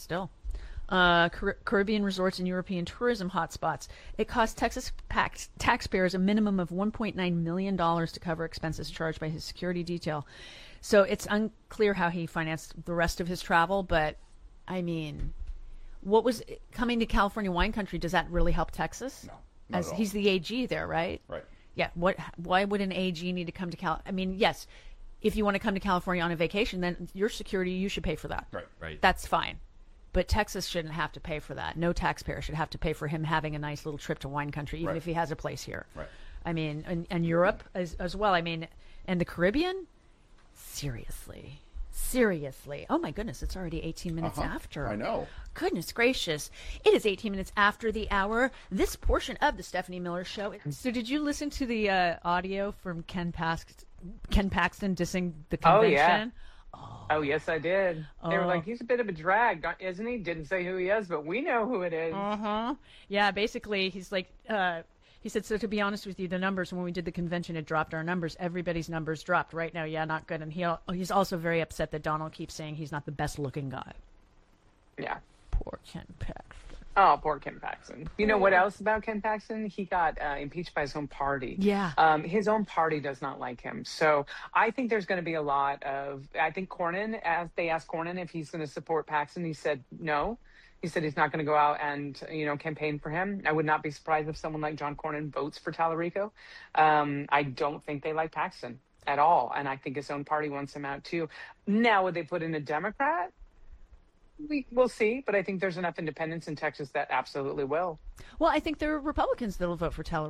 still. Caribbean resorts and European tourism hotspots. It cost Texas taxpayers a minimum of $1.9 million to cover expenses charged by his security detail. So it's unclear how he financed the rest of his travel, but I mean, what was coming to California wine country? Does that really help Texas? No, not As at all. he's the AG there, right? Right. Yeah. Why would an AG need to come to Cal? I mean, yes, if you want to come to California on a vacation, then your security, you should pay for that. Right. That's fine. But Texas shouldn't have to pay for that. No taxpayer should have to pay for him having a nice little trip to wine country, even Right. if he has a place here. Right. I mean, and Europe as well. I mean, and the Caribbean? Seriously. Oh, my goodness. It's already 18 minutes after. I know. Goodness gracious. It is 18 minutes after the hour. This portion of the Stephanie Miller Show. So did you listen to the audio from Ken Paxton dissing the convention? Oh, yeah. Oh, yes, I did. They were like, he's a bit of a drag, isn't he? Didn't say who he is, but we know who it is. Yeah, basically, he's like, he said, so to be honest with you, the numbers, when we did the convention, it dropped our numbers. Everybody's numbers dropped right now. Yeah, not good. And he's also very upset that Donald keeps saying he's not the best looking guy. Yeah. Poor Ken Paxton. Oh, poor Ken Paxton. You know what else about Ken Paxton? He got impeached by his own party. Yeah. His own party does not like him. So I think there's going to be a lot of, I think Cornyn, as they asked Cornyn if he's going to support Paxton, he said no. He said he's not going to go out and, campaign for him. I would not be surprised if someone like John Cornyn votes for Tallarico. I don't think they like Paxton at all. And I think his own party wants him out too. Now, would they put in a Democrat? We'll see, but I think there's enough independents in Texas that absolutely will. Well, I think there are Republicans that will vote for Tallarico.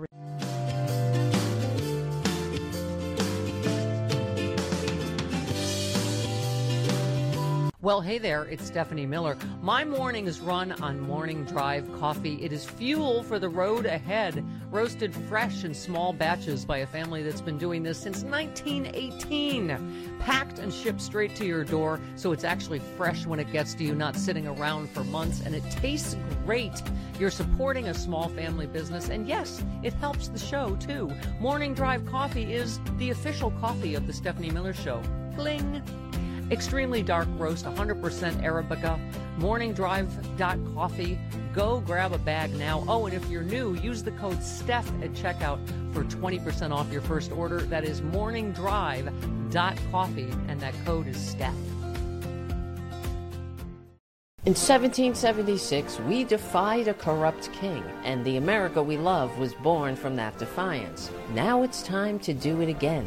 Well, hey there, it's Stephanie Miller. My morning is run on Morning Drive coffee. It is fuel for the road ahead, roasted fresh in small batches by a family that's been doing this since 1918. Packed and shipped straight to your door, so it's actually fresh when it gets to you, not sitting around for months, and it tastes great. You're supporting a small family business, and yes, it helps the show, too. Morning Drive coffee is the official coffee of the Stephanie Miller Show. Bling! Extremely dark roast, 100% Arabica, morningdrive.coffee. Go grab a bag now. Oh, and if you're new, use the code STEPH at checkout for 20% off your first order. That is morningdrive.coffee, and that code is STEPH. In 1776, we defied a corrupt king, and the America we love was born from that defiance. Now it's time to do it again.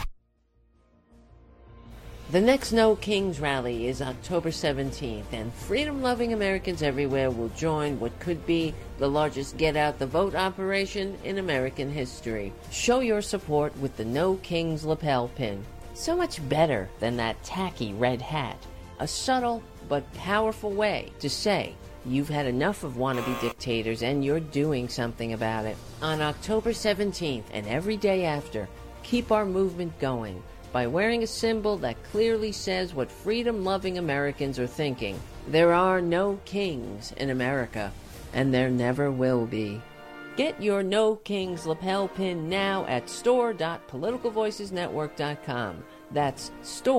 The next No Kings rally is October 17th, and freedom-loving Americans everywhere will join what could be the largest get-out-the-vote operation in American history. Show your support with the No Kings lapel pin. So much better than that tacky red hat. A subtle but powerful way to say you've had enough of wannabe dictators and you're doing something about it. On October 17th and every day after, keep our movement going by wearing a symbol that clearly says what freedom-loving Americans are thinking. There are no kings in America, and there never will be. Get your No Kings lapel pin now at store.politicalvoicesnetwork.com. That's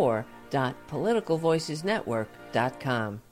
store.politicalvoicesnetwork.com.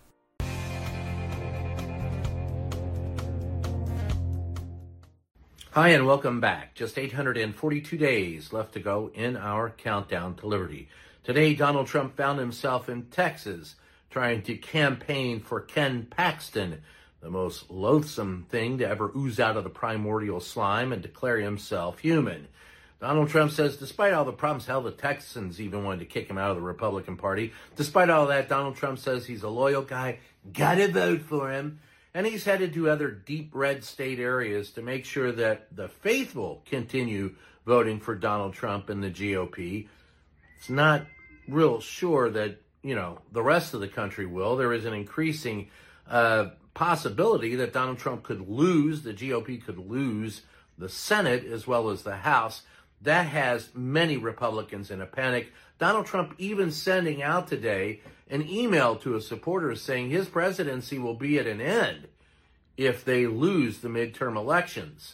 Hi, and welcome back. Just 842 days left to go in our countdown to liberty. Today, Donald Trump found himself in Texas trying to campaign for Ken Paxton, the most loathsome thing to ever ooze out of the primordial slime and declare himself human. Donald Trump says despite all the problems, hell, the Texans even wanted to kick him out of the Republican Party. Despite all that, Donald Trump says he's a loyal guy, gotta vote for him. And he's headed to other deep red state areas to make sure that the faithful continue voting for Donald Trump and the GOP. It's not real sure that, the rest of the country will. There is an increasing possibility that Donald Trump could lose, the GOP could lose the Senate as well as the House. That has many Republicans in a panic. Donald Trump even sending out today an email to his supporters saying his presidency will be at an end if they lose the midterm elections.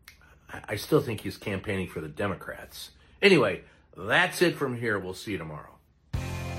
I still think he's campaigning for the Democrats. Anyway, that's it from here. We'll see you tomorrow.